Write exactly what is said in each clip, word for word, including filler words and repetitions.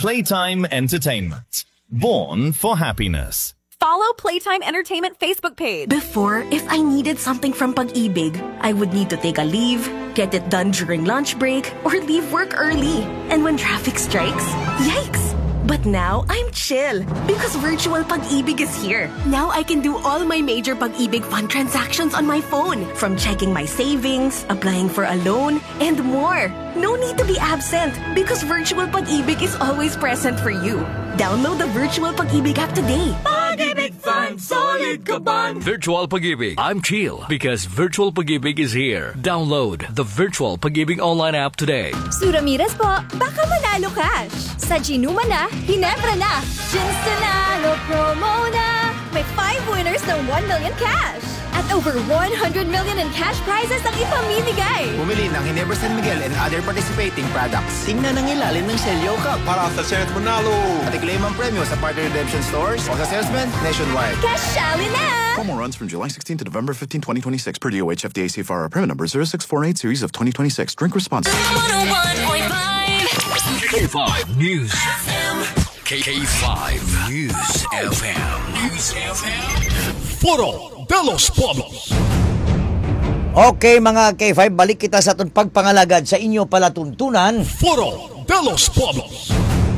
Playtime Entertainment. Born for happiness. Follow Playtime Entertainment Facebook page. Before, if I needed something from Pag-ibig, I would need to take a leave, get it done during lunch break, or leave work early. And when traffic strikes, yikes! But now, I'm chill because virtual Pag-ibig is here. Now I can do all my major Pag-ibig fund transactions on my phone. From checking my savings, applying for a loan, and more. No need to be absent because virtual Pag-ibig is always present for you. Download the virtual Pag-ibig app today. Pag-ibig Fund, solid ka ban! Virtual Pag-ibig. I'm chill because Virtual Pag-ibig is here. Download the Virtual Pag-ibig online app today. Suramiras po, baka manalo cash. Sa Ginuma na, Hinebra na, Gins Nanalo promo na. May five winners ng one million cash. At over one hundred million in cash prizes ang ipamimigay. Bumili ng Ginebra San Miguel and other participating products. Tingnan ang ilalim ng Celio Cup para sa Chef Manalo. At i-claim ang premyo sa partner redemption stores o sa salesman nationwide. Cashali na! Promo runs from July sixteenth to November fifteenth, twenty twenty-six per D O H F D A C F R. Permit number zero six four eight series of twenty twenty-six. Drink responsibly. one oh one point five K five News. K five News F M. News F M. Foro de los Pueblos. Okay mga K five, balik kita sa itong pagpangalagad sa inyo palatuntunan. Foro de los Pueblos.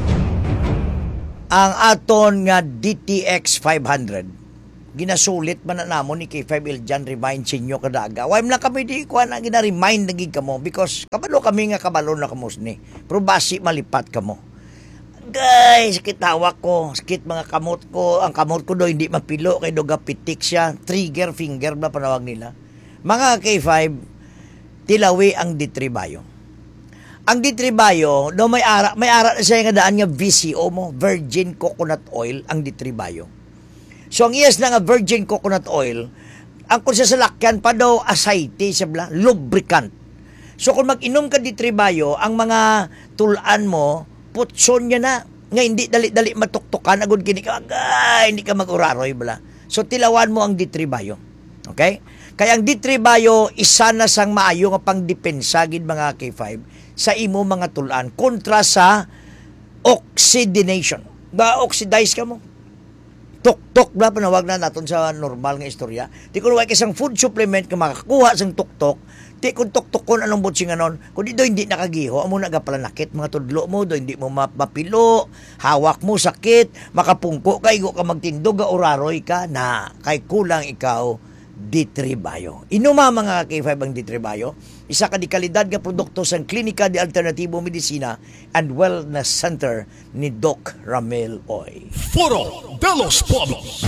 Ang aton nga D T X five hundred. Ginasulit man na namon ni K five Iljan remind sa inyo kadaga. Why na kami di ko na gina-remind naging kamo because kabalo kami nga kabalo na kamos ni. Pero basi malipat kamo. Guys, sakit hawak ko, sakit mga kamot ko. Ang kamot ko do hindi mapilo kay do gapitik siya. Trigger finger ba panawag nila. Mga K five, tilawi ang ditribayo. Ang ditribayo, do may ara, may ara na siya nga daan nga V C O mo, virgin coconut oil ang ditribayo. So ang iyas na nga virgin coconut oil, ang kung sa salakyan pa daw aceite siya bla, lubricant. So kung mag-inom ka ditribayo, ang mga tulaan mo, putson niya na, nga hindi dali-dali matuktukan, agad kini ka, agay, hindi ka mag-uraroy bla. So tilawan mo ang ditribayo. Okay? Kaya ang ditribayo, isa na sang maayo nga pang depensa gid mga K five sa imo mga tulaan kontra sa oxidation. Ba oxidize ka mo? Tuk-tuk bla panawag na naton sa normal nga istorya. Di kun way isang food supplement ka makakuha sang tuk-tuk, di kun tuk-tukon anong butsing anon, kun di do hindi nakagiho, amo na gapalanakit mga tudlo mo do hindi mo mapilo, hawak mo sakit, makapungko ka igo ka magtindog ga uraroy ka na kay kulang ikaw ditribayo. Inuma mga K five ang ditribayo, isa ka di kalidad nga produkto sa Klinika de Alternatibo Medicina and Wellness Center ni Doc Ramel Oy. Foro de los Pueblos.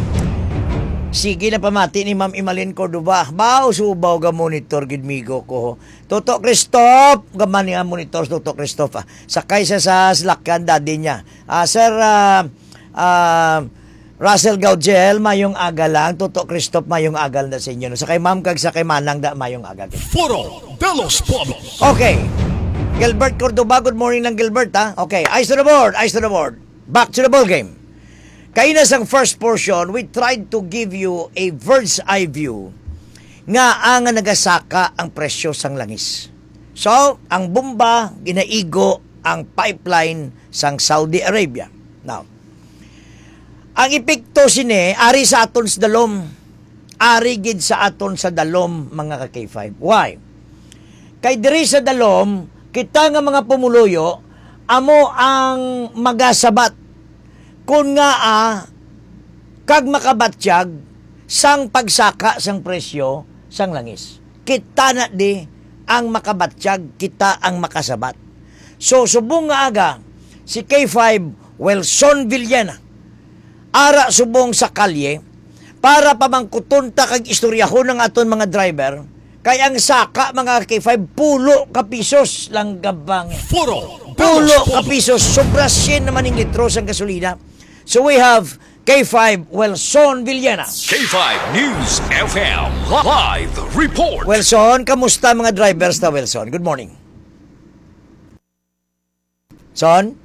Sige na pamati ni Ma'am Imalin Cordova. Bao subaw ga monitor gid migo ko. Toto Christoph, gaman nga monitor Toto Christoph. Ah. Sakay sa sa slakyan daddy niya. Ah, sir ah uh, uh, Russell Gaudel, mayong aga lang. Toto Christoph, mayong agal na sa inyo. Sa kay Ma'am Kag, sa kay Manang, da, mayong aga. Foro de los Pueblos. Okay. Gilbert Cordoba, good morning lang Gilbert, ha? Okay, eyes to the board, eyes to the board. Back to the ball game. Kaya na sang first portion, we tried to give you a bird's eye view nga ang nagasaka ang presyo sang langis. So, ang bomba, ginaigo ang pipeline sang Saudi Arabia. Now, ang epekto sini, ari sa aton sa dalom. Ari gid sa aton sa dalom, mga ka-K five. Why? Kay diri sa dalom, kita nga mga pumuluyo, amo ang magasabat. Kung nga ah, kag makabatsyag, sang pagsaka sang presyo, sang langis. Kita na di ang makabatsyag, kita ang makasabat. So, subong nga aga, si K five, Wilson Villena, ara subong sa kalye para pamangkutunta kag istoryahon ng aton mga driver kay ang saka mga K five pulo ka pisos lang gabang Foro pulo ka pisos sobra sin naman ng litros ang gasolina. So we have K five Wilson Villena. K five News F M Live Report. Wilson, kamusta mga drivers na Wilson? Good morning. Son?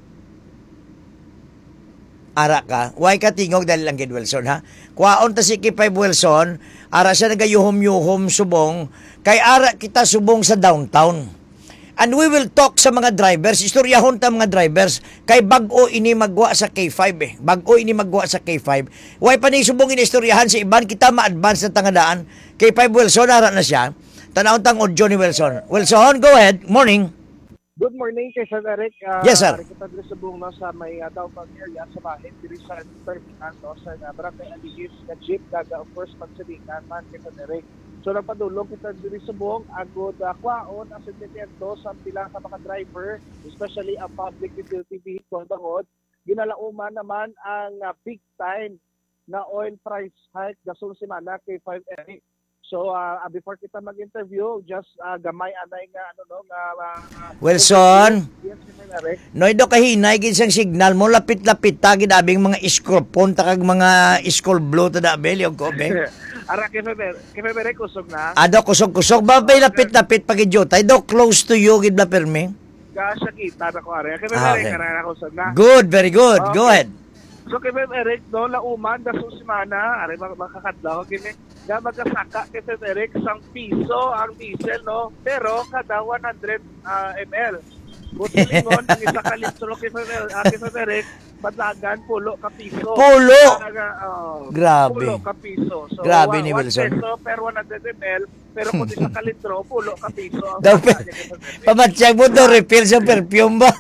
Ara ka, why ka tingog dahil lang gid Wilson ha? Kuwaon ta si K five Wilson, ara siya nagayuhom-yuhom subong, kay ara kita subong sa downtown. And we will talk sa mga drivers, istoryahon ta mga drivers, kay bag-o ini magwa sa K five eh. Bag-o ini magwa sa K five. Way pa ni subong inistoryahan sa iban, kita ma-advance na tangadaan. K five Wilson, nara na siya. Tanawon tang audio ni Wilson. Wilson, go ahead. Morning. Good morning kay Sir Eric. Uh, yes, sir. Kita dito sa buong no, sa may uh, downtown area sa bahay, diri sa terminal, no, sa uh, Barangay Aligis, na jeep, daga, of course, magsalingan man kay Sir Eric. So, nagpadulong kita diri sa buong agod uh, kwaon ang sentimiento sa pila ka mga driver, especially ang public utility vehicle bangod. Ginalauman naman ang uh, big time na oil price hike gasong semana kay five Eric. So uh, before kita mag-interview, just uh, gamay anay nga ano no nga uh, Wilson. Yes, Noy do kahinay gid sang signal mo lapit-lapit ta gid abing mga iskropon ta kag mga iskol blow ta dabel yung kobe. Ara kay Feber, kay Feber kusog na. Ado kusog-kusog ba bay lapit-lapit pagid yo. Tay do close to you gid la permi. Gasya kita na ko ara. Kay Feber okay. Karana kusog na. Good, very good. Okay. Go ahead. So kay Eric, no, lauman da sa semana, ari makakadlaw kini. Da magkasaka kay Eric sang piso ang diesel, no, pero kada one hundred uh, milliliters. Butulingon ang isa ka litro kay Eric, badlagan pulo ka piso. Pulo. Uh, Grabe. Pulo ka piso. So, grabe ni one Wilson. Peso per one hundred milliliters, pero kung isa ka litro, pulo ka piso. Pamatsyag mo do refill sa perfume ba?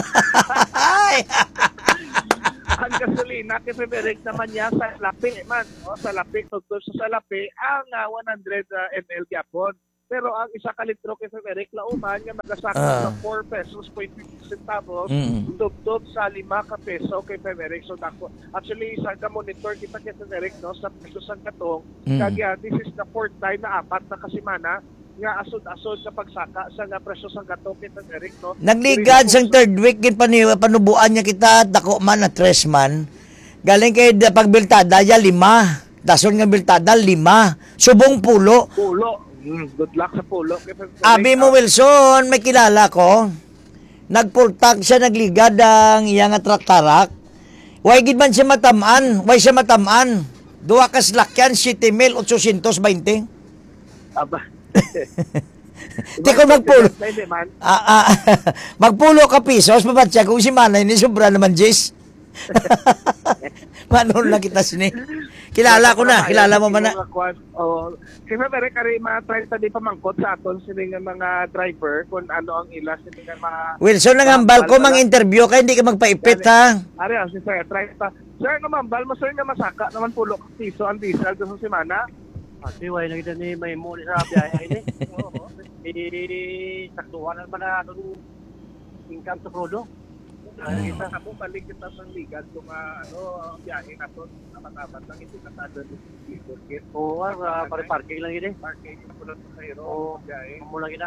Ang gasolina kay Frederick naman niya sa lapi man, o sa lapi tugtog sa lapi ang uh, one hundred milliliters gyapon. Pero ang isa ka litro kay Frederick lauman nga magasaka uh, sa four pesos point fifty centavos mm-hmm. tugtog sa lima ka peso kay Frederick. So dako actually isa ka monitor kita kay Frederick no sa peso sang katong mm-hmm. kaya this is the fourth time na apat na kasimana nga asod-asod sa pagsaka sa nga presyo sang gato kay Eric no. Nagligad sang third week gid pani panubuan niya kita dako man na tres man. Galing kay pagbiltada ya lima. Dason nga biltada lima. Subong pulo. Pulo. Mm, good luck sa pulo kay Abi mo Wilson, may kilala ko. Nagpultak siya nagligad ang iya nga traktarak. Way gid man siya matamaan, way siya matamaan. Duwa ka slakyan seven mil eight hundred twenty. Aba. Di ko magpulo. Ah, ah, magpulo ka pisos, mabatya kung si Manay ni sobra naman, Jess. Manon lang kita sini. Kilala ko na, kilala mo man na. Oh, kasi pare kare ma-try ta di pamangkot sa aton sini nga mga driver kung ano ang ila sini nga mga Wilson nang hambal ko mang interview kay hindi ka magpaipit ha. Ari, si sir, try ta. Sir, nga mambal mo sir nga masaka naman pulo ka piso ang diesel sa semana. Kasi wala nakita ni may muli sa biyahe ini. Oo. Eh, saktuhan naman na itong income sa prodo. Ay, kita sa po balik kita sa ligan kung ano biyahe na to tapat-tapat lang ito katado ni Burkit. Oo, uh, pare parking lang ini. Parking na pula sa hero. Oo, biyahe. Mula kita.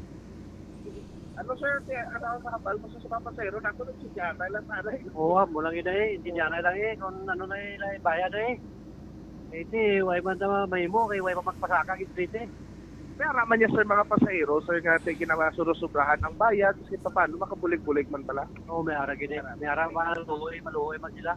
Ano sir, ano ang kapal mo sa papasero na ko si Jana lang na. Oo, mula kita eh, hindi Jana lang eh kung ano na eh bayad eh. Iti, way man tama may mo, kay way pa magpasaka street eh. Kaya raman niya sir mga pasahero, sir nga ito ginawa surusubrahan ng bayad, kasi paano makabulig-bulig man pala? Oo, may ara gini. May ara maluhoy, maluhoy man sila.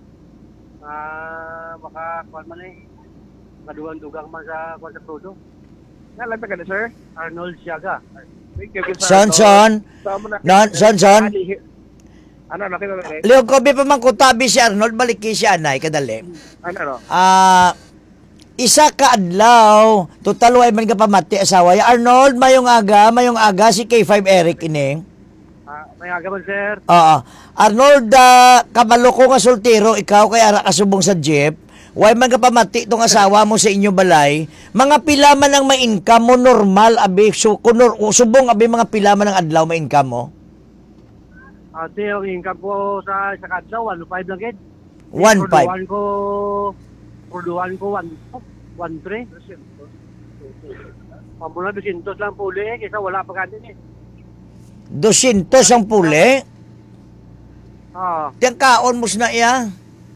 Ah, baka kuan man eh. Madugang-dugang man sa kuan sa Prodo. Nalang ka na sir? Arnold Siaga. Son, son. Non, son, son. Ano, nakita na rin? Leo ko, pa man kutabi si Arnold, balik kay si Anay, kadali. Ano, ano? Ah, isa ka adlaw, total way man ka pamati asawa. Arnold, mayong aga, mayong aga si K five Eric ini. Ah, may aga man sir. Oo. Arnold, uh, kabalo ko nga soltero, ikaw kay ara kasubong sa jeep. Way man ka pamati tong asawa mo sa inyo balay. Mga pila man ang ma-income mo normal abi so kunor subong abi mga pila man ang adlaw ma-income mo. Ate, ang income ko sa sa kadlaw one five lang gid. one five. Produwan ko produwan ko one three. Pamula two hundred lang puli eh, kaysa wala pa kandin eh. two hundred ang puli? Ah. Tiyang kaon mo na iya?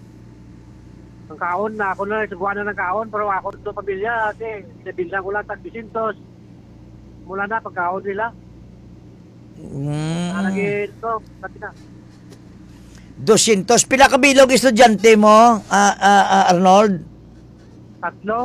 Ang kaon na, ako na nagsuguan na ng kaon, pero ako ito pamilya, ate, nabilang ko lang tag two hundred. Mula na, pagkaon nila. Mm. Nalagay ito, pati na. two hundred. Pila ka bilog estudyante mo, uh, uh, uh, Arnold? Tatlo.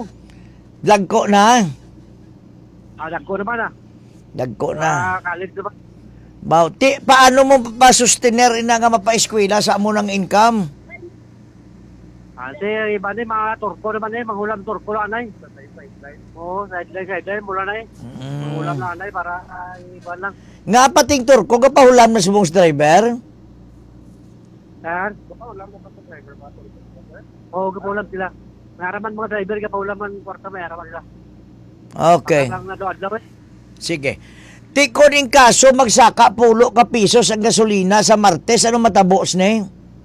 Dagko na? Ah, dagko naman ah. Dagko na. Ah, college naman. Bauti, paano mo pa-sustainer ina nga mapa-eskwela sa amo ng income? Kasi iba na mga turko naman eh, mangulam turko lang anay. Oo, sideline, sideline, mula na eh. Mangulam lang anay para uh, iba lang. Nga pating turko, kapahulam na subong sa driver? Sir? Kapahulam na pa sa driver mga turko? Oo, kapahulam sila. Naraman mga driver, kapahulam man kwarta may araman sila. Okay. Lang na doon lang eh. Sige. Tiko ning kaso, magsaka pulo ka pisos ang gasolina sa Martes. Ano matabos na eh?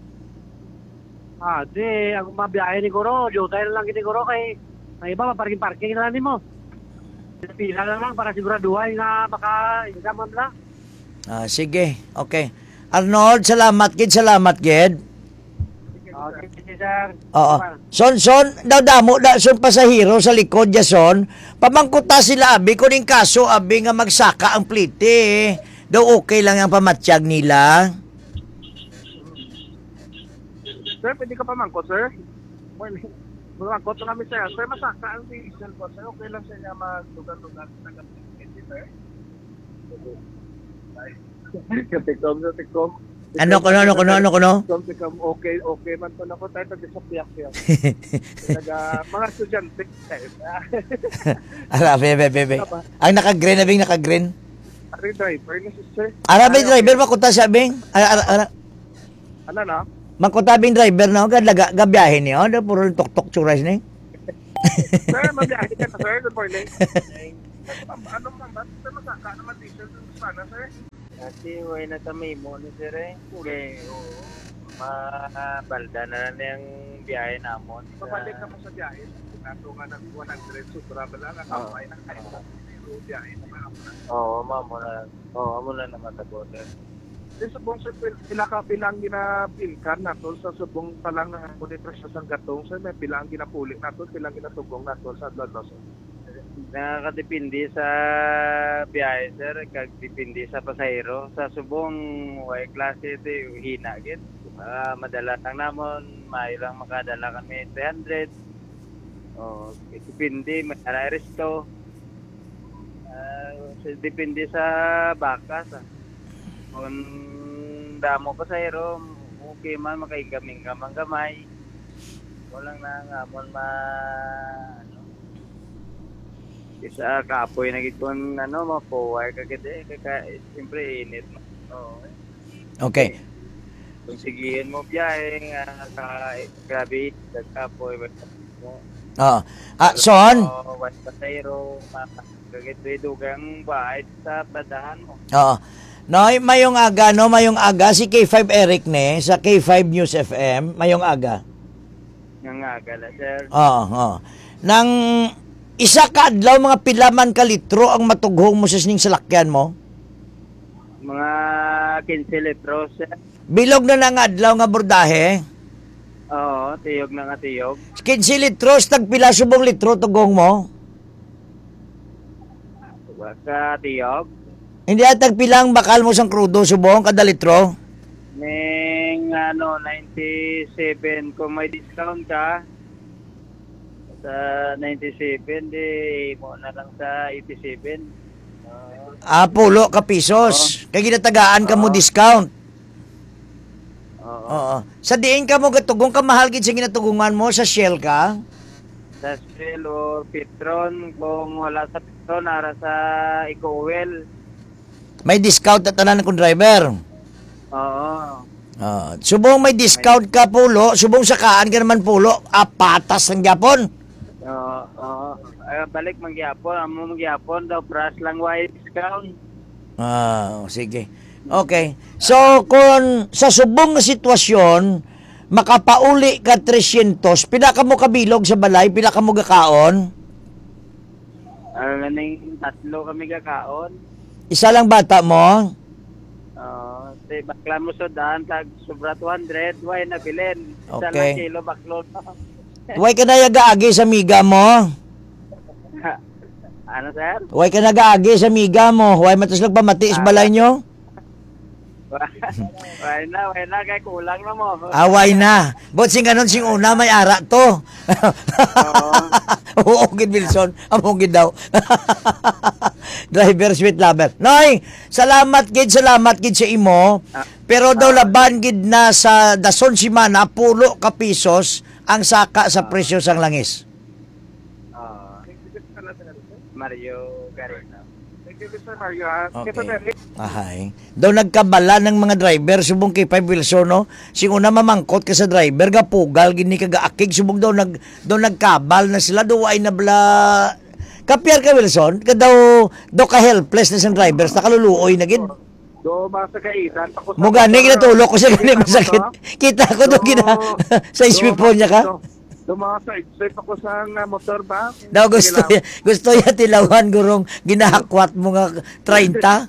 Ah, di, ang mabiyahe ni Goro, jutay na lang kini Goro kay may iba, parking-parking na lang mo. Pila na lang para siguraduhan na maka-income lang. Ah, sige. Okay. Arnold, salamat gid, salamat gid. Okay, sige sir. Oo. Son, son, daw damo, da, son pasahero sa likod ya son. Pamangkuta sila, abi, kuning kaso, abi, nga magsaka ang plite, eh. Daw okay lang ang pamatsyag nila. Sir, pwede ka pamangkot, sir? Mamangkot na kami, sir. Sir, masaka ang diesel po, sir. Okay lang siya mag-lugar-lugar sa nag-pwede, sir. Katikom, katikom. Ano kuno ano kuno ano kuno? Okay, okay man to nako tayo tag sa piyak-piyak. Naga mga estudyante. Ara bebe bebe. Ang naka-green na bing naka-green. Ari driver ni sister. Ara bing driver makuta sa bing. Ara ara. Ano na? Makuta bing driver na gad laga gabiyahe ni. Oh, puro tok-tok churas ni. Sir, mabiyahe ka na sir, good morning. Ano man ba? Sir, masaka naman diesel sana sir. Kasi way na kami mo ni sir eh. Kaya mabalda na lang yung biyahe namon. Pabalik na mo sa biyahe. Kaso nga ng one hundred sobra ba lang. Nakapay na kayo sa biyahe. Oo, mamo na. Oo, amo na naman tagot. Sa subong sa pila ka pilang ginapilkan nato sa subong pa lang na monitor sa gatong sir. May pilang ginapulik nato, pilang ginatugong nato sa Dodlos. Nakakadepende sa biyahe sir, kagdepende sa pasahero. Sa subong way klase ito hina gid. Uh, madala lang namon, may lang makadala kami three hundred. Oh, depende may resto. Uh, so, depende sa bakas. Ah. Kung damo pasahero, okay man makaingam-ingam ang gamay. Walang nangamon ma isa kapoy na gid kon ano mapuway kagid eh kaya siyempre init oh. Okay. Kung sigihin mo biyahe nga ka grabe kapoy mo. Ah, ah son. Oh, wat pasayro kagid dugang bahay sa padahan mo. Oo. Noy, mayong aga no, mayong aga si K five Eric ne sa K five News F M, mayong aga. Nga aga la sir. Oo, oo. Nang isa ka adlaw mga pilaman ka litro ang matughong mo sa sining salakyan mo? Mga fifteen litros. Bilog na na nga adlaw nga bordahe? Oo, tiyog na nga tiyog. fifteen litros, tagpila subong litro tugong mo? Baka tiyog. Hindi at tagpilang bakal mo sang krudo subong kada litro? Ning ano, ninety-seven kung may discount ka. Sa ninety-seven, di mo na lang sa eighty-seven. Uh, ah, pulo ka pisos. Oh. Kaya ginatagaan ka oh. mo discount. Oo. Oo. Sa diin ka mo gatugong ka mahal gid sa ginatugungan mo sa Shell ka? Sa Shell o Petron. Kung wala sa Petron, nara sa Eco-Oil. May discount na tanan kung driver? Oo. Uh, subong may discount ka pulo, subong sakaan ka naman pulo, apatas ng Japon. Oo, oo. Uh, balik mangyapon, amo mangyapon daw price lang way discount. Ah, sige. Okay. So kung sa subong nga sitwasyon makapauli ka three hundred, pila ka mo kabilog sa balay, pila ka mo gakaon? Ano uh, ning tatlo kami gakaon. Isa lang bata mo? Oo, uh, say bakla mo so daan tag sobra two hundred, way na bilin. Isa okay. lang kilo baklo. Way ka na yagaagi sa miga mo? Ano, sir? Way ka nagaagi sa miga mo? Way matas lang pamati sa balay nyo? Way na, way na, kaya kulang na mo. Away na. But sing ganon, sing una, may ara to. Oo, gid Wilson. Among gid daw. driver sweet lover. Noy, salamat gid, salamat gid sa imo. Pero daw laban gid na sa dason simana pulo ka pisos ang saka sa presyo sang langis. Ah. Mario Garena. Thank you, Mister Mario. Okay. Ahay. Daw nagkabala ng mga driver subong kay Five Wilson, no? Sing una mamangkot ka sa driver gapugal gini kagaakig subong daw nag daw nagkabal na sila daw ay nabla. Kapyar ka Wilson, ka daw daw ka helpless na sang drivers nakaluluoy na gid. Do ba sa kaidan ako mo gani ginatulok ko sa gani masakit. Kita ko daw gina sa iswipo niya ka. Dumasa, safe ako sa uh, motor ba? Daw gusto niya, gusto niya tilawan gurong ginahakwat mo nga thirty.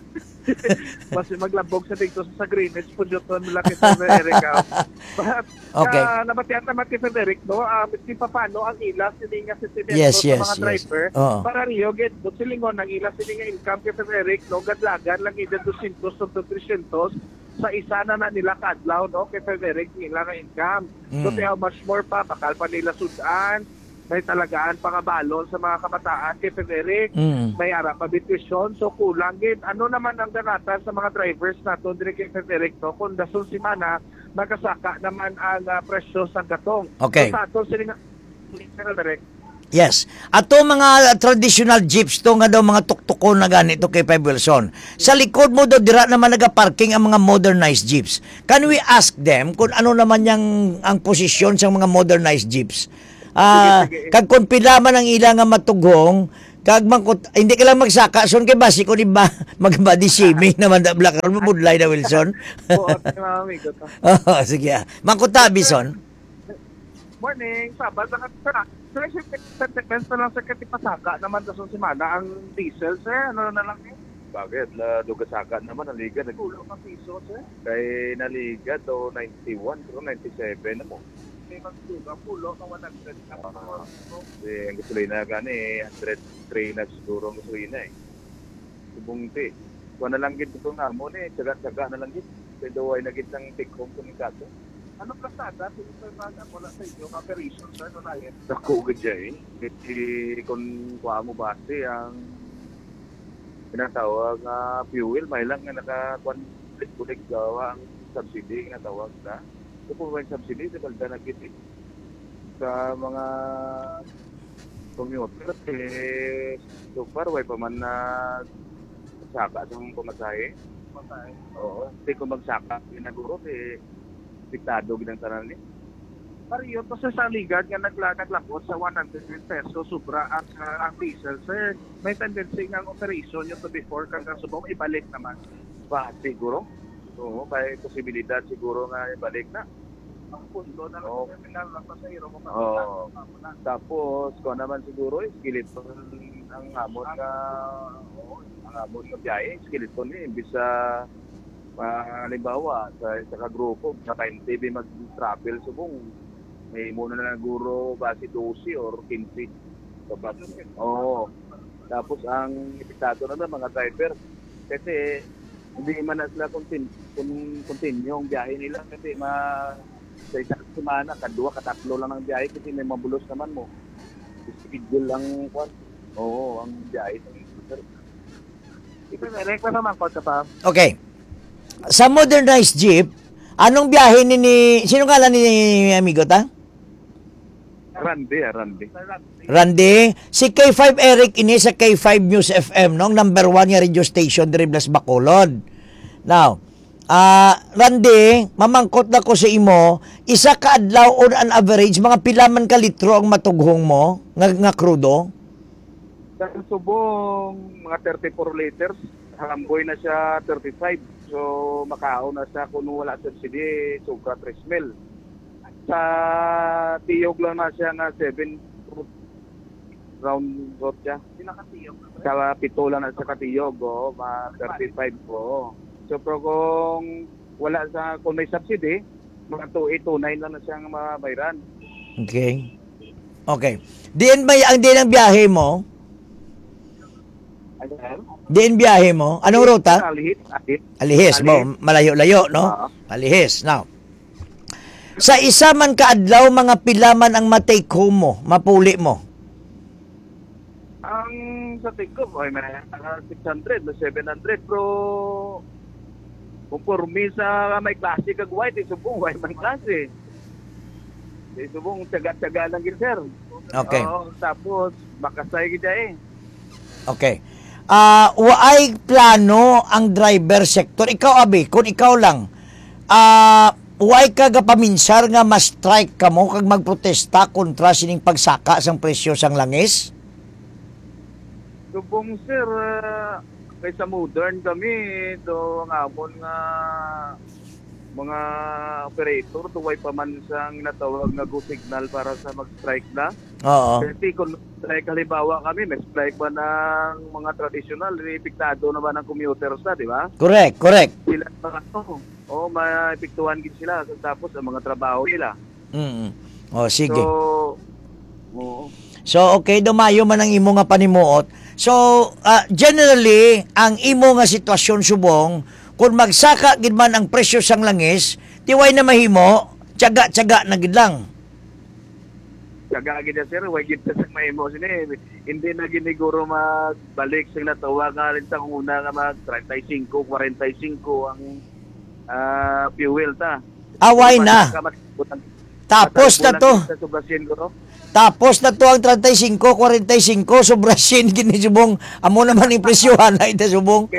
Basta maglabog sa dito sa Greenwich po dito nila kay Frederick. But okay. Uh, nabatian naman kay Frederick, no? Uh, hindi pa paano ang ilas sili nga sentimento yes, sa yes, mga yes. driver. Oh. Para riyo, get, doon silingon ang ilas sili nga income kay Frederick, no? Gadlagan lang ida two hundred to three hundred sa isa na na nila kadlaw, no? Kay Frederick, nila nga income. Mm. So, how much more pa, bakal pa nila sudan, may talagaan pangabalon sa mga kabataan kay Frederick, mm. may ara pabitisyon, so kulang gid. Ano naman ang ganatan sa mga drivers nato dire kay Frederick, no? Kung dason simana nakasaka naman ang uh, presyo sa gatong. Okay. So sa ato sila Frederick. Yes. Ato mga traditional jeeps to nga daw mga tuktukon na ganito kay Five Wilson. Sa likod mo daw dira naman nagaparking ang mga modernized jeeps. Can we ask them kung ano naman yang ang posisyon sa mga modernized jeeps? Ah, uh, kag kun pila man ang ila nga matugong, kag mangkot hindi ka lang magsaka son kay basi ko di ba mag-body shaming naman da black roll budlay na Wilson. Oo, amigo to. Oh, sige. Mangkutabi son. Morning, sabad na ka. Sir, sentiments na lang sa katipasaka naman sa simana ang diesel, sir. Ano na lang eh? Bakit? La, dugasaka naman, naliga. Kulo ka piso, sir. Kay naliga to ninety-one, pero ninety-seven na mo. May magsuga, kulo ka one hundred. Uh, eh, ang gasolina gani, one hundred three na siguro ang gasolina eh. Subungti. Kung na lang gid ito nga mo eh, tsaga-tsaga na lang gid. Pero ay nagit ng take home kumikato. Ano plasada? Pinasabaga wala sa inyo, operation, sir, no na yan? Naku, gadya eh. Kasi kung kuha mo base ang pinatawag na uh, fuel, may lang nga naka-kulik gawa ang subsidy nga tawag na. So kung may subsidy, sa balda na kiti. Sa mga commuter, eh, so far, way pa man na saka sa mga pumasahe. Pumasahe? Oo. Kasi kung magsaka, pinaguro, eh, diktado ginang tanan ni. Pariyo to sa ligad nga nagla naglapot sa one hundred pesos sobra ang uh, ang diesel, sir. May tendency nga ang operation nyo to before kang subong ibalik naman. Ba siguro? Oo, may posibilidad siguro nga ibalik na. Ang pundo na lang oh. Terminal lang pa sa iro mo pa. Oh. Tapos kung naman siguro is skeleton ang hamon nga oh, ang hamon ng biyahe, skeleton ni imbis sa Uh, halimbawa sa sa kagrupo sa time T V mag-travel subong may muna na lang guro base twelve or fifteen so, but, oh, tapos ang epitado na ng mga driver kasi hindi man na sila continue, continue yung biyahe nila kasi ma sa isang semana kadua katatlo lang ang biyahe kasi may mabulos naman mo schedule lang kwan oo ang biyahe ipinarek na naman ko sa pa. Okay. Sa modernized jeep, anong biyahe ni, ni sino kala ni amigo ta? Randy, Randy. Randy, si K five Eric ini sa K five News F M nong number one nga radio station diri Blas Bacolod. Now, ah uh, Randy, mamangkot na ko sa imo, isa ka adlaw on an average mga pila man ka litro ang matughong mo nga nga krudo? Sa subong mga thirty-four liters, hamboy na siya thirty-five. So, makao na siya kung wala subsidy, sobra three mil. Sa tiyog lang na siya nga seven round road siya. Pinakatiyog na ba? Sa pito lang na siya katiyog, oh, mga thirty-five po. Oh. So, pero kung wala sa, kung may subsidy, mga two eight, two nine lang na siya nga mabayran. Okay. Okay. Diyan ba ang din ang biyahe mo? Ano? Diin biyahe mo? Anong ruta? Alihis. Alihis. Alihis mo. Malayo-layo, no? Uh-huh. Alihis. Now, sa isa man kaadlaw, mga pila man ang matake home mo, mapuli mo? Ang sa tingko, ay may six hundred, may seven hundred, pero conforme sa may klase kag white, isubong white man klase. Isubong tiyaga-tiyaga lang gid sir. Okay. Oo, tapos makasay gid eh. Okay. Ah, uh, waay plano ang driver sector. Ikaw abi, kung ikaw lang. Ah, uh, waay ka gapaminsar nga ma-strike ka mo kag magprotesta kontra sining pagsaka sang presyo sang langis? Subong sir, uh, kaysa modern kami, do ang amon nga mga operator, tuway pa man sang natawag nga go signal para sa mag-strike na. Oo. Kasi kung strike halimbawa kami, may strike pa ng mga traditional, ipiktado naman ng commuters na, di ba? Correct, correct. Sila pa ito. Oo, maipiktuhan din sila. Tapos ang mga trabaho nila. Mm-hmm. O, sige. So, oo. So, okay, dumayo man ang imo nga panimuot. So, uh, generally, ang imo nga sitwasyon subong, kung magsaka gid man ang presyo sang langis, tiway na mahimo, tiyaga-tiyaga na gid lang. Tiyaga gid sir, way gid sa mahimo sini. Hindi na giniguro magbalik sa natawag nga rin sa una nga mag thirty-five, forty-five ang uh, fuel ta. Away na. Tapos na to. Tapos na to ang thirty-five, forty-five, sobrasin gini subong. Amo naman yung presyohan na ito subong.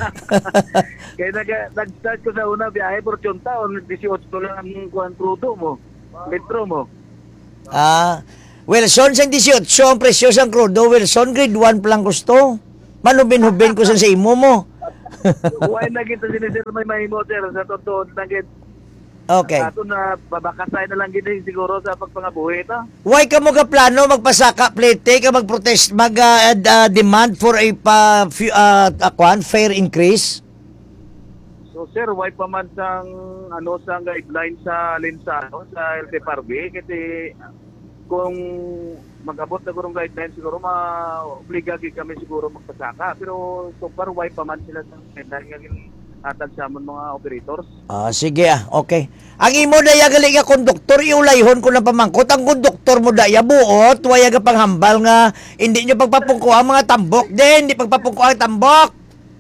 Kaya nag-start ko sa una biyahe por eighteen taon, eighteen lang ang kuhan crudo mo, metro mo. Ah, Wilson sang eighteen, ang presyo sang crudo, Wilson grade one pa lang gusto. Manubin-hubin ko sa imo mo. Huwag na kita sinisir may mahimo sir, sa totoo na git. Okay. Ato na babakasay na lang gid siguro sa pagpangabuhi ta. Why ka mo ka plano magpasaka plate ka magprotest mag uh, uh, demand for a uh, uh, uh, fair increase? So sir, why pa man sang ano sang guideline sa Linsano sa L T F R B kasi kung mag-abot na gurong guideline siguro ma-obliga gid kami siguro magpasaka pero so far why pa man sila sa guideline atag sa amon mga operators. Ah, sige ah, okay. Ang imo daya gali nga konduktor iulayhon ko na pamangkot ang konduktor mo daya buot, waya ga panghambal nga hindi nyo pagpapungko ang mga tambok din, hindi pagpapungko ang tambok.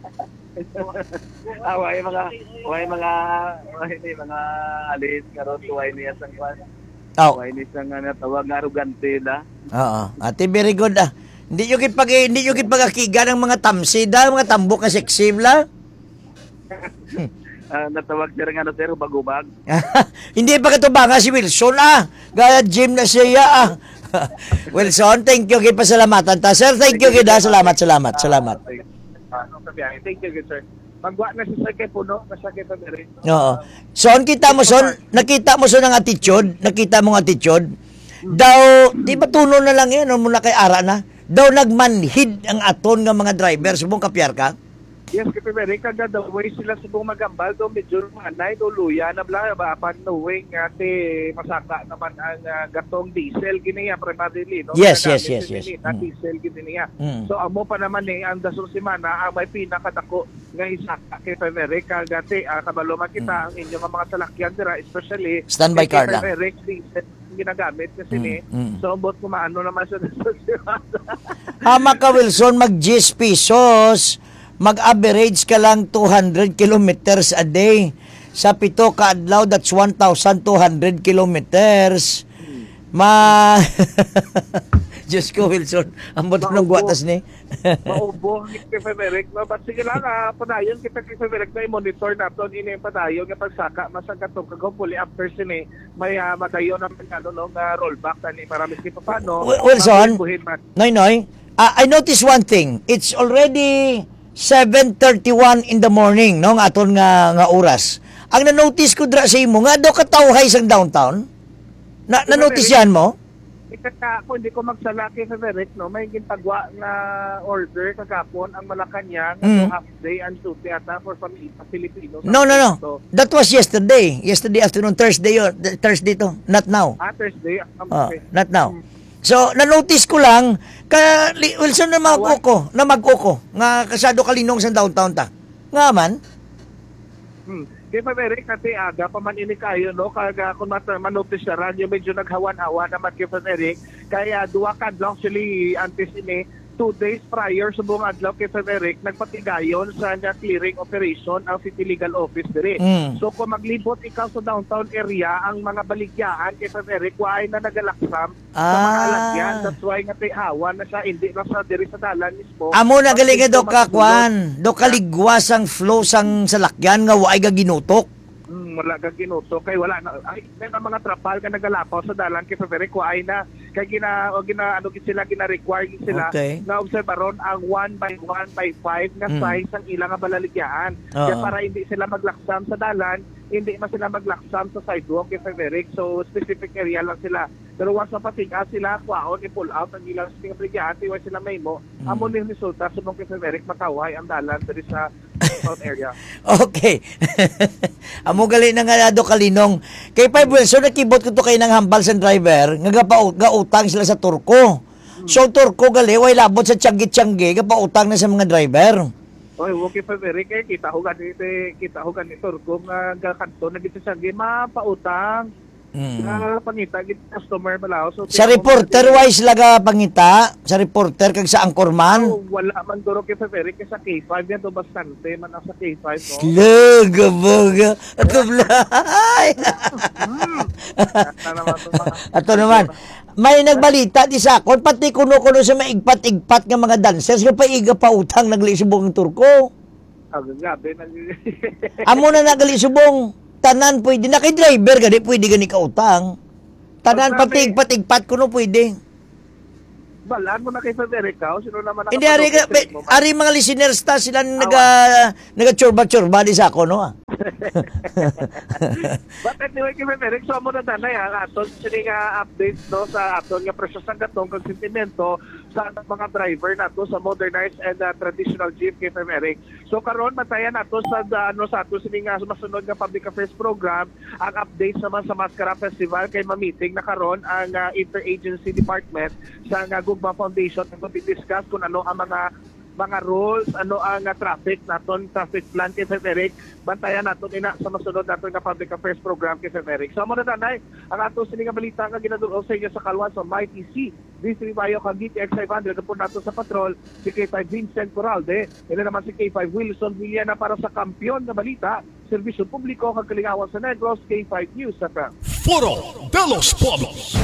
ah, way mga way mga way ni mga alis karon tuway niya sang kwan. Oh. Way ni sang natawag nga arugante na. Oo, ate very good ah. Hindi yo gid pag hindi yo gid pagakiga ng mga tamsida, mga tambok nga sexy la. Uh, natawag sir nga na sir, bagubag. Hindi pa katubanga si Wilson ah. Gaya gym na siya ah. Wilson, thank you kay pasalamatan ta. Sir, thank you kay da. Salamat, salamat, salamat. Thank you sir. Magwa na si sir kay puno, na siya kay pamiri. Oo. Son, kita mo son, nakita mo son ang attitude, nakita mo ang attitude. Daw, di ba tuno na lang yan, muna kay ara na. Daw nagmanhid ang aton nga mga driver, subong kapyar ka. Yes, kay Pimeri, kagad the way sila subong magambal, do medyo manay, do luya, na bla, ba, pan knowing nga te masaka naman ang uh, gatong diesel, giniya, primarily, no? Yes, yes, yes, yes. Na diesel, giniya. Mm. So, amo pa naman eh, ang dasong simana, ang may pinakadako nga isaka kay Pimeri, kagate, uh, kabalo makita mm. ang inyong mga salakyan, dira, especially, standby car lang. Pimeri, diesel, ginagamit kasi mm. ni, mm. so, bot kumaano naman sa dasong simana. Hama ka, Wilson, mag-ten pesos, mag-average ka lang two hundred kilometers a day. Sa pito ka adlaw, that's one thousand two hundred kilometers. Ma... Diyos ko, Wilson. Ang bato ng guwatas ni. Maubo. Kay Feberic. But sige lang, uh, padayon kita kay Feberic na i-monitor natin. Ini yung padayon nga pagsaka. Masagatong kagawpuli after sini. May uh, madayon naman ano, no, uh, rollback. Tani, para miski pa paano. Wilson, Noy Noy, uh, I noticed one thing. It's already seven thirty-one in the morning, no, nga aton nga nga oras. Ang na-notice ko dra sa imo nga daw katawhay sang downtown. Na na-notice yan mo? Ikaka ko hindi ko magsala kay Frederick, no, may gintagwa na order kagapon ang Malacanang mm. half day and duty ata for pamilya Filipino. No, no, no. So, that was yesterday. Yesterday afternoon, Thursday yun. Thursday to, not now. Ah, Thursday. Um, oh, okay. Not now. Mm. So, na-notice ko lang, ka, Wilson na mag-uko, na mag-uko, nga kasado kalinong sa downtown ta. Nga man? Hmm. Kaya pa, Eric, kasi aga pa man ini kayo, no? Kaya kung man-notice na ran, yung medyo naghawan-hawan naman kay pa, Eric. Kaya duwa ka, actually, antes ini, two days prior sa buong adlaw kay Frederick, nagpatigayon sa nga clearing operation ang City Legal Office diri. Mm. So kung maglibot ikaw sa downtown area, ang mga baligyaan kay Frederick, why na nagalaksam Ah. sa mga alagyan. That's why nga tihawan na siya, hindi na sa diri sa dalan mismo. Amo na galing nga do ka, Matulog. Kwan. Do kaligwas ang flow sang salakyan nga waay ga ginutok. Hmm, wala ka ginuto kay wala na ay may mga trapal ka nagalapaw sa dalan kay Frederick ay na kay gina o gina ano gid sila gina-require gid sila Okay. na obserbaron ang one by one by five nga Mm. size ang ilang nga balaligyan. Oo. Kaya para hindi sila maglaksam sa dalan, hindi man sila maglaksam sa sidewalk kay Frederick. So specific area lang sila. Pero once mapatiga sila, kwaon i-pull out ang ilang mga baligyan, tiwa sila may mo. Mm. Amo ni resulta sa kay Frederick makaway ang dalan diri sa south area. Okay. Amo gali na nga do kalinong. Kay Five Wilson nakibot ko to kay nang hambal sa driver nga gapa- gautang sila sa turko. So turko gali way labot sa tiyanggi-tiyanggi gapautang na sa mga driver. Oy, okay pa very kay kita ho ganito kita ho ganito kung uh, kanto na dito sa gima pautang. Mm. Na pangita gid customer malaw. So Sa reporter wise laga pangita, sa reporter kag sa anchorman. Oh, wala man duro kay Frederick kay sa K five yan to bastante man ang sa K five no. Laga baga. Ato blay. Ato naman. May nagbalita di sa akon pati kuno-kuno sa maigpat-igpat nga mga dancers nga paiga pa utang nagli subong turko. Ang gabi na. Amo na nagali subong tanan pwede na kay driver gani pwede gani ka utang. Tanan patig-patigpat kuno pwede. Balaan mo na kay Frederick ka, sino naman Hindi ari ka, be- ari mga listeners ta sila naga naga-churba-churba di sa ako no. Ah. But anyway, kay Frederick, so mo na tanay ang aton sini nga updates no sa aton nga presyo sa gatong kag sentimento sa mga driver nato sa modernized and uh, traditional jeep kay Frederick. So karon matayan nato sa uh, ano sa ato sini nga masunod nga public affairs program ang updates naman sa Mascara Festival kay ma-meeting na karon ang uh, interagency department sa nga Gugma Foundation nga discuss kung ano ang mga mga rules, ano ang uh, traffic naton, traffic plan kay Frederick. Bantayan naton ina sa masunod naton nga public affairs program kay Frederick. So mo na tanay ang ato sini nga balita nga ginadulog sa inyo sa Kalwan sa M I T C. D three Bayo kag D T X five hundred po nato sa patrol si K five Vincent Corralde. Ila naman si K five Wilson Villana para sa kampiyon nga balita, serbisyo publiko kag kalingawan sa Negros, K five News F M. Foro de los Pueblos.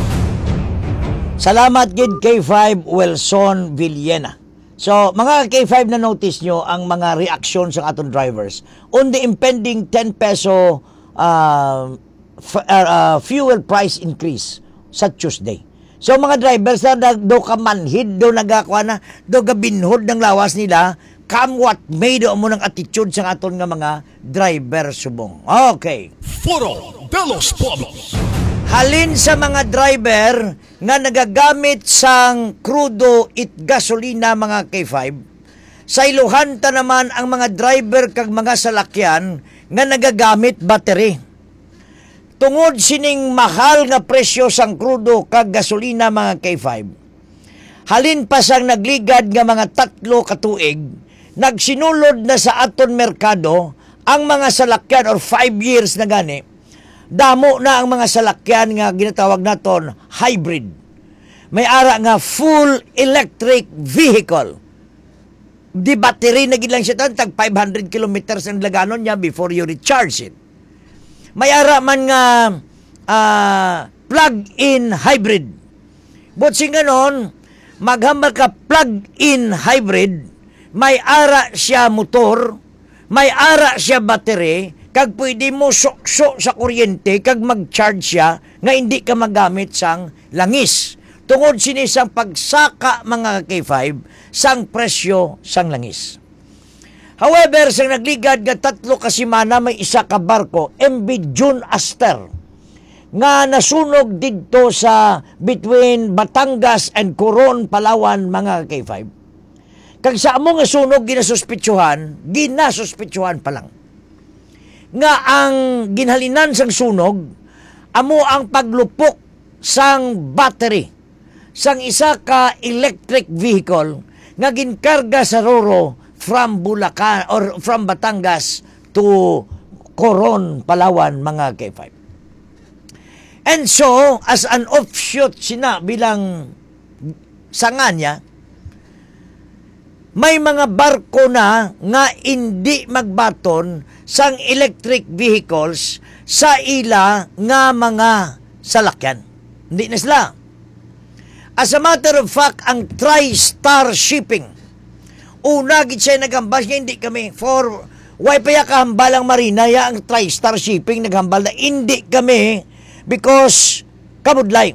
Salamat gid K five Wilson Villena. So, mga K five na notice nyo ang mga reaksyon sa atong drivers on the impending ten peso uh, f- uh, uh, fuel price increase sa Tuesday. So, mga drivers na do ka manhid, do nagakuha na, do gabinhod ng lawas nila, come what may do mo ng attitude sa aton nga mga driver subong. Okay. Foro de los Pueblos. Halin sa mga driver nga nagagamit sang crudo it gasolina mga K five, sa iluhan ta naman ang mga driver kag mga salakyan nga nagagamit battery. Tungod sining mahal nga presyo sang crudo kag gasolina mga K five, halin pa sang nagligad nga mga tatlo ka tuig, nagsinulod na sa aton merkado ang mga salakyan or five years na gani. Damo na ang mga salakyan nga ginatawag naton hybrid. May ara nga full electric vehicle. Di battery na gid lang siya tan tag five hundred kilometers ang laganon niya before you recharge it. May ara man nga uh, plug-in hybrid. But sing ganon, maghambal ka plug-in hybrid, may ara siya motor, may ara siya battery, kag pwede mo sukso sa kuryente kag mag-charge siya nga hindi ka magamit sang langis. Tungod sini sang pagsaka mga K five sang presyo sang langis. However, sang nagligad nga tatlo ka semana may isa ka barko, M V June Aster, nga nasunog didto sa between Batangas and Coron, Palawan mga K five. Kag sa amo nga sunog ginasuspitsuhan, ginasuspitsuhan pa lang nga ang ginhalinan sang sunog amo ang paglupok sang battery sang isa ka electric vehicle nga ginkarga sa Roro from Bulacan or from Batangas to Coron, Palawan mga K five. And so as an offshoot sina bilang sanga niya, may mga barko na nga hindi magbaton sang electric vehicles sa ila nga mga salakyan. Hindi na sila. As a matter of fact, ang TriStar Shipping, una gid siya nagambal niya, hindi kami for why pa ya kahambalang marina ya ang TriStar Shipping naghambal na hindi kami because kabudlay.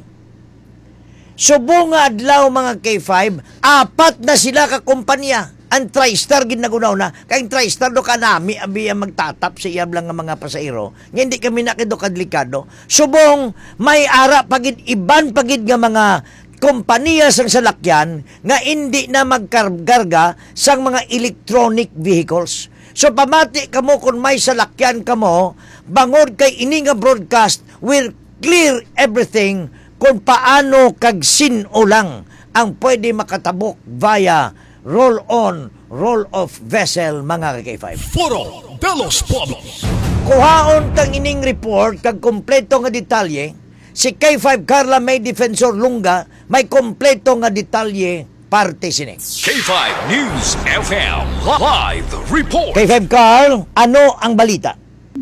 Subong nga adlaw mga K five, apat na sila ka kumpanya. Ang TriStar ginagunaw na. Kaya ang TriStar do ka nami abi ang magtatap sa iyab lang nga mga pasahero. Nga hindi kami nakido kadlikado. Subong may ara pagid iban pagid nga mga kompanya sang salakyan nga hindi na magkargarga sang mga electronic vehicles. So pamati kamo kung may salakyan kamo, bangod kay ini nga broadcast will clear everything kung paano kag sino lang ang pwede makatabok via roll-on, roll-off vessel mga K five. Foro de los Pueblos. Kuhaon tang ining report kag kompleto nga detalye. Si K five Carla May Defensor Lunga may kompleto nga detalye parte sini. K five News F M Live Report. K five Carl, ano ang balita?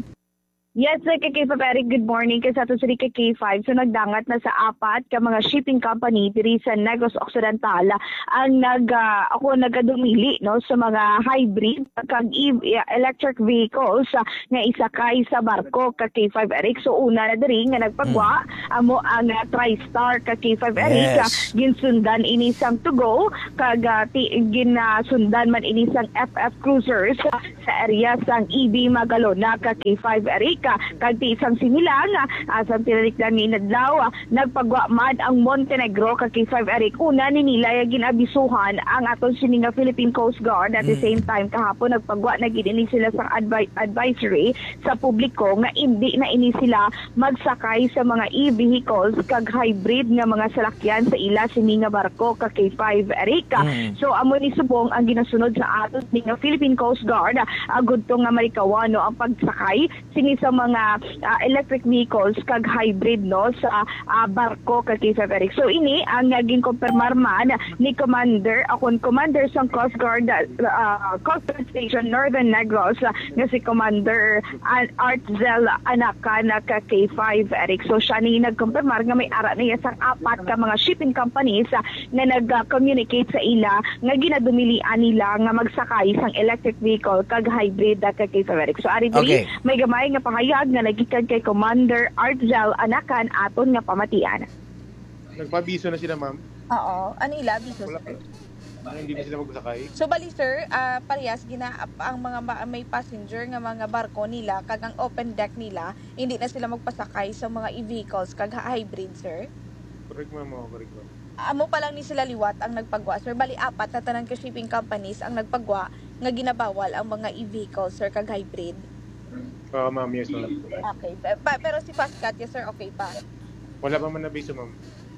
Yes, sir, kay K five Eric, good morning. Kasi ato sa K five, so nagdangat na sa apat ka mga shipping company diri sa Negros Occidental ang nag, uh, ako nagadumili no, sa mga hybrid kag electric vehicles uh, nga isakay sa barko ka K five Eric. So una na diri nga nagpagwa mm. amo ang uh, TriStar ka K five Eric. Yes. Uh, ginsundan inisang to go kag uh, ginsundan man inisang F F Cruisers uh, sa area sang E B Magalona ka K five Eric. Kagti isang sinilang asang tinalikdan ni Inadlaw nagpagwa man ang Montenegro ka K five Eric. Una ni nila ginabisuhan ang aton sininga Philippine Coast Guard at the same time kahapon nagpagwa na gidini sila sa advi- advisory sa publiko nga hindi na ini sila magsakay sa mga e-vehicles kag hybrid nga mga salakyan sa ila sininga barko ka K five Eric. Mm. So amo ni subong ang ginasunod sa aton sininga Philippine Coast Guard agud to nga marikawano ang pagsakay sini sa mga uh, electric vehicles kag hybrid no sa uh, barko kag K five Eric. So ini ang naging kumpirmar man ni Commander akon Commander sa Coast Guard uh, Coast Guard Station Northern Negros uh, nga si Commander Artzel Anakan ka K five Eric. So siya ni nagkumpirmar nga may ara niya sa apat ka mga shipping companies uh, na nag-communicate sa ila nga ginadumilian nila nga magsakay sang electric vehicle kag hybrid uh, kag K five Eric. So ari diri okay. May gamay nga pahayag nga nagikan kay Commander Artzel Anakan aton nga pamatian. Nagpabiso na sila, ma'am? Oo. Ano ila biso? Wala. Hindi na sila magsakay. So bali sir, uh, parehas ginaap ang mga ma- may passenger nga mga barko nila kag ang open deck nila, hindi na sila magpasakay sa mga e-vehicles kag hybrid, sir. Correct, ma'am. Oh, correct, ma'am. Amo pa lang ni sila liwat ang nagpagwa, sir. Bali apat na tanan ka shipping companies ang nagpagwa nga ginabawal ang mga e-vehicles, sir, kag hybrid. Oo, uh, ma'am, yes, ma'am. Okay. Pa- pero si Fastcat, yes, sir, okay pa? Wala pa man nabiso, ma'am.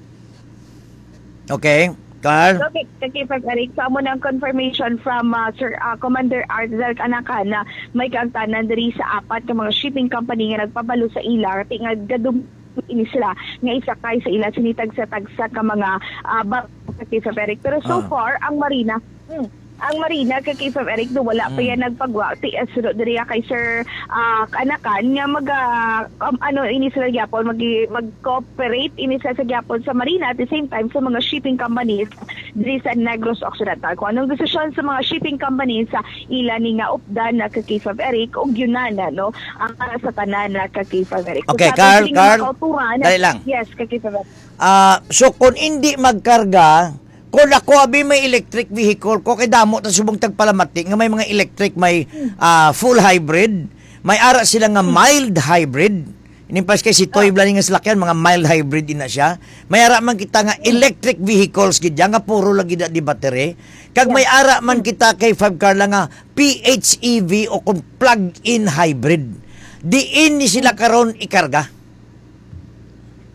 Okay. Carl? Okay, K five Eric. So, amo na ang confirmation from uh, Sir uh, Commander Arzel Anakan na may kaangtanan diri sa apat ka mga shipping company nga nagpabalo sa ila. Tingad gadum ini sila nga isakay sa ila sinitag sa tagsa ka mga uh, barko K five Eric. Pero so uh. far, ang marina, hmm, ang marina kay K five Eric do wala mm. pa yan nagpagwa ti asuro diri kay Sir uh, Anakan nga mag uh, um, ano ini sila gyapon mag mag-cooperate ini sila sa gyapon sa marina at the same time sa mga shipping companies diri sa Negros Occidental. Kung anong desisyon sa mga shipping companies sa ila ni nga updan na kay K five Eric ug yunan no ang para sa tanan na kay K five Eric. Okay, so, Carl, Carl. Dali lang. Yes, kay K five Eric. Ah, uh, so kung hindi magkarga kung ako abi may electric vehicle ko kay damo ta subong tagpalamati nga may mga electric may uh, full hybrid, may ara sila nga mild hybrid. Inimpas kay si Toy Blanning nga salakyan mga mild hybrid ina siya. May ara man kita nga electric vehicles gid nga puro lagi di battery. Kag may ara man kita kay five car lang nga P H E V o kung plug-in hybrid. Diin ni sila karon ikarga.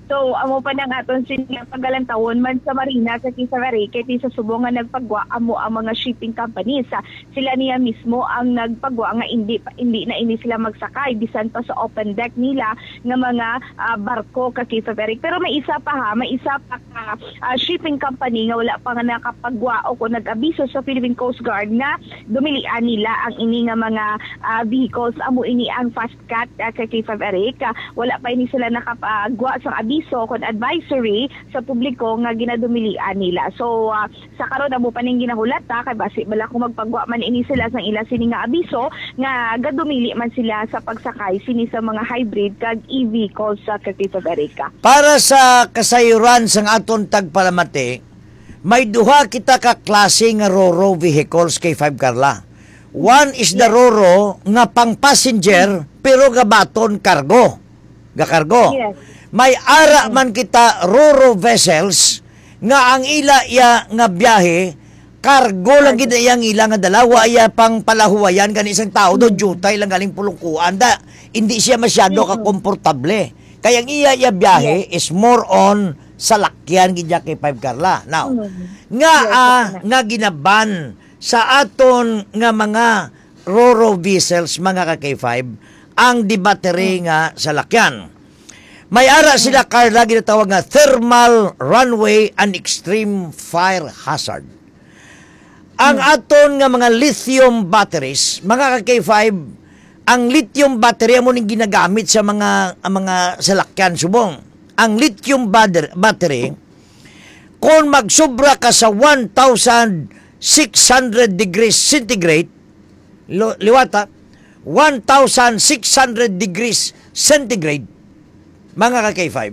So, amo pa nang aton sinya pagalantawon man sa Marina sa Kisawari kay sa subong nga nagpagwa amo ang mga shipping companies. Sila niya mismo ang nagpagwa nga hindi hindi na ini sila magsakay bisan pa sa open deck nila nga mga uh, barko ka Kisawari. Pero may isa pa ha, may isa pa ka uh, shipping company nga wala pa nga nakapagwa o kung nag-abiso sa Philippine Coast Guard nga dumilian nila ang ini nga mga uh, vehicles amo ini ang fast cat uh, kay Kisawari. Wala pa ini sila nakapagwa sa abiso so kon advisory sa publiko nga ginadumilian nila. So uh, sa karon amo pa ning ginahulat ta kay basi bala ko magpagwa man ini sila sang ila sini nga abiso nga gadumili man sila sa pagsakay sini sa mga hybrid kag E V vehicles sa Cavite Verica. Para sa kasayuran sang aton tagpalamati, may duha kita ka klase nga Roro vehicles kay five Carla. One is the Roro nga pang passenger pero gabaton cargo. Ga cargo. Yes. May ara man kita Roro vessels nga ang ila ya nga biyahe cargo lang gid yang ila nga dalawa iya pang palahuwayan kan isang tao do jutay lang galing pulungkuan da hindi siya masyado ka komportable kaya ang iya ya biyahe is more on salakyan gid kay five Carla. Now nga uh, nga ginaban sa aton nga mga Roro vessels mga ka K five ang di battery nga salakyan. May ara sila Carla ginatawag nga thermal runway and extreme fire hazard. Ang aton nga mga lithium batteries, mga ka K five, ang lithium battery mo ning ginagamit sa mga ang mga salakyan subong. Ang lithium battery kung magsobra ka sa one thousand six hundred degrees centigrade, lo, liwata, one thousand six hundred degrees centigrade, mga ka K five,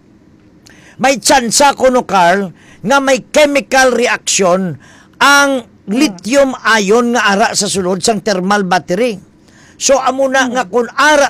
may tsansa kuno Carl nga may chemical reaction ang lithium ion nga ara sa sulod sang thermal battery. So amo na nga kung ara